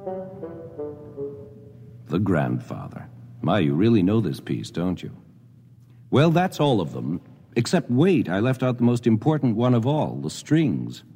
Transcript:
The Grandfather. My, you really know this piece, don't you? Well, that's all of them. Except, wait, I left out the most important one of all, the strings.